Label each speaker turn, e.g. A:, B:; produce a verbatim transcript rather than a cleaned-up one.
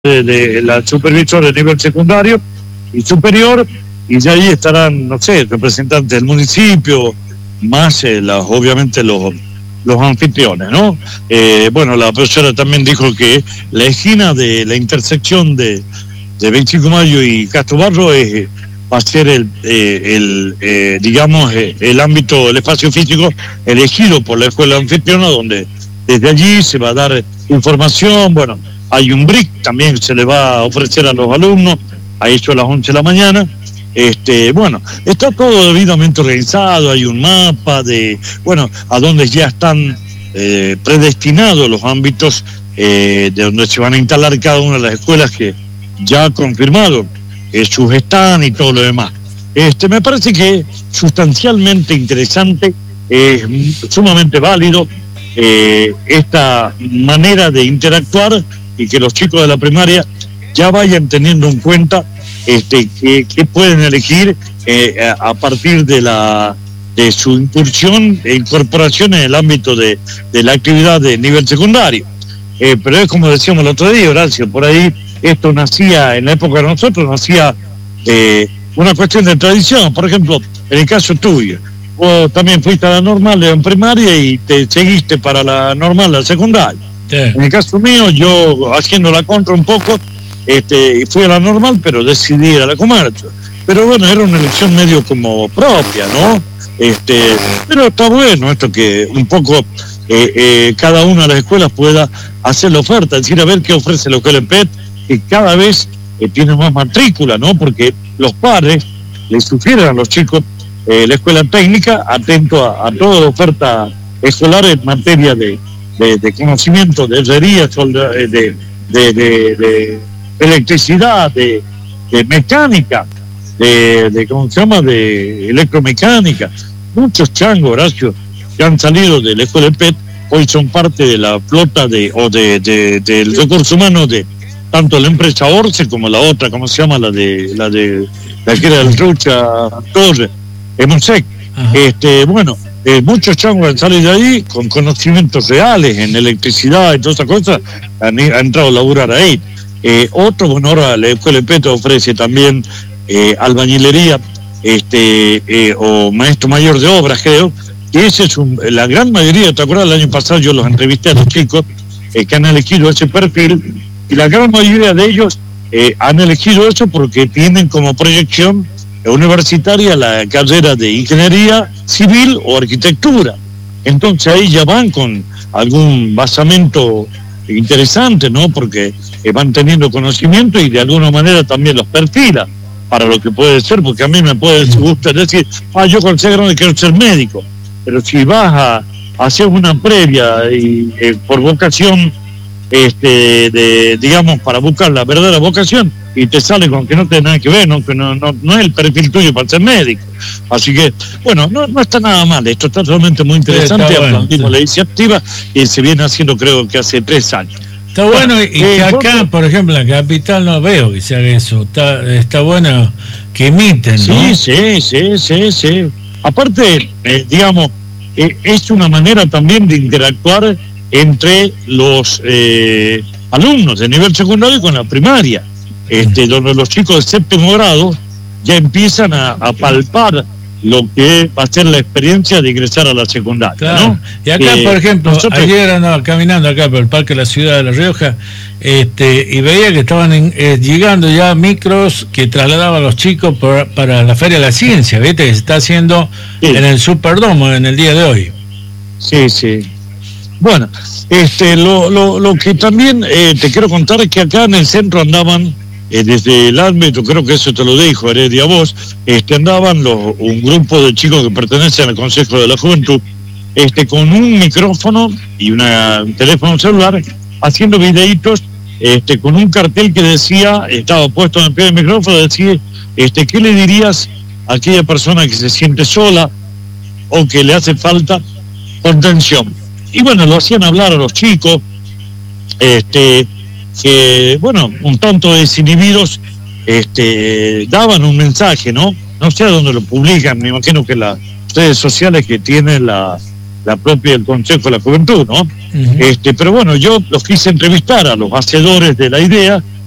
A: de, de la supervisora de nivel secundario y superior, y ya ahí estarán, no sé, representantes del municipio, más eh, las, obviamente los, los anfitriones, ¿no? Eh, bueno, la profesora también dijo que la esquina de la intersección de, de veinticinco de mayo y Castro Barro es, va a ser el, eh, el eh, digamos, eh, el ámbito, el espacio físico elegido por la escuela anfitriona, donde desde allí se va a dar información. Bueno, hay un B R I C, también se le va a ofrecer a los alumnos, a eso a las once de la mañana. Este, bueno, está todo debidamente organizado, hay un mapa de, bueno, a donde ya están eh, predestinados los ámbitos eh, de donde se van a instalar cada una de las escuelas que ya ha confirmado eh, sus stands y todo lo demás. Este, me parece que sustancialmente interesante, es eh, sumamente válido eh, esta manera de interactuar y que los chicos de la primaria ya vayan teniendo en cuenta este, que, que pueden elegir eh, a, a partir de la de su incursión e incorporación en el ámbito de, de la actividad de nivel secundario. Eh, pero es como decíamos el otro día, Horacio, por ahí esto nacía, en la época de nosotros, nacía eh, una cuestión de tradición. Por ejemplo, en el caso tuyo, vos también fuiste a la normal en primaria y te seguiste para la normal, la secundaria. Sí. En el caso mío, yo haciendo la contra un poco, este, fui a la normal, pero decidí ir a la comercio. Pero bueno, era una elección medio como propia, ¿no? Este, pero está bueno esto que un poco eh, eh, cada una de las escuelas pueda hacer la oferta, es decir, a ver qué ofrece la escuela P E T, que cada vez eh, tiene más matrícula, ¿no? Porque los padres les sugieren a los chicos eh, la escuela técnica, atento a, a toda la oferta escolar en materia de De, de conocimiento de herrería, de, de, de, de, de electricidad, de, de mecánica, de, de, ¿cómo se llama?, de electromecánica. Muchos changos, Horacio, que han salido de la escuela de P E T, hoy son parte de la flota de, o de, de, del recurso humano de tanto la empresa Orce como la otra, ¿cómo se llama?, la de la de la que era el Rucha Torre, Emonsec. Este, bueno, Eh, muchos changos han salido de ahí con conocimientos reales en electricidad y todas esas cosas, han, han entrado a laburar ahí. Eh, otro, bueno, ahora la escuela de P E T ofrece también eh, albañilería este, eh, o maestro mayor de obras, creo, y ese es un, la gran mayoría. ¿Te acuerdas? El año pasado yo los entrevisté a los chicos eh, que han elegido ese perfil, y la gran mayoría de ellos eh, han elegido eso porque tienen como proyección universitaria la carrera de ingeniería civil o arquitectura. Entonces ahí ya van con algún basamento interesante, ¿no? Porque eh, van teniendo conocimiento y de alguna manera también los perfila para lo que puede ser, porque a mí me puede gustar decir, ah, yo consagro que quiero ser médico, pero si vas a, a hacer una previa y eh, por vocación, este, de, digamos, para buscar la verdadera vocación, y te sale con que no tiene nada que ver, ¿no? Que no, no, no es el perfil tuyo para ser médico. Así que, bueno, no, no está nada mal, esto está realmente muy interesante. Sí, bueno, sí. La iniciativa y se viene haciendo, creo que hace tres años.
B: Está bueno, bueno, y eh, que acá, vos, por ejemplo, en la capital no veo que se haga eso. Está, está bueno que imiten, ¿no?
A: Sí, sí, sí, sí, sí. Aparte, eh, digamos, eh, es una manera también de interactuar entre los eh, alumnos de nivel secundario con la primaria. Este, donde los chicos de séptimo grado ya empiezan a, a palpar lo que va a ser la experiencia de ingresar a la secundaria, claro, ¿no?
B: Y acá, eh, por ejemplo, nosotros... ayer andaba caminando acá por el Parque de la Ciudad de La Rioja, este, y veía que estaban en, eh, llegando ya micros que trasladaban a los chicos por, para la Feria de la Ciencia, ¿viste? Que se está haciendo sí. en el Superdomo en el día de hoy.
A: Sí, sí. Bueno, este, lo, lo, lo que también eh, te quiero contar es que acá en el centro andaban Eh, desde el ámbito, creo que eso te lo dijo Heredia vos, este, andaban los, un grupo de chicos que pertenecen al Consejo de la Juventud, este, con un micrófono y una, un teléfono celular, haciendo videitos, este, con un cartel que decía, estaba puesto en el pie del micrófono, decía, este, ¿qué le dirías a aquella persona que se siente sola o que le hace falta contención? Y bueno, lo hacían hablar a los chicos, este... que, bueno, un tanto desinhibidos, este, daban un mensaje, ¿no? No sé a dónde lo publican, me imagino que las redes sociales que tiene la, la propia el Consejo de la Juventud, ¿no? Uh-huh. Este, pero bueno, yo los quise entrevistar a los hacedores de la idea,